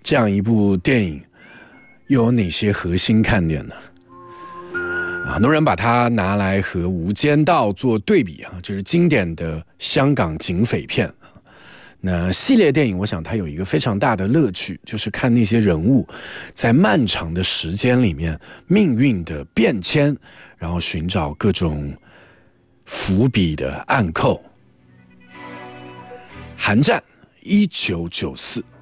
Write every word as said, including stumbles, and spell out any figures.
这样一部电影又有哪些核心看点呢？很多人把它拿来和《无间道》做对比啊，这是经典的香港警匪片。那系列电影，我想它有一个非常大的乐趣，就是看那些人物在漫长的时间里面命运的变迁，然后寻找各种伏笔的暗扣。寒战一九九四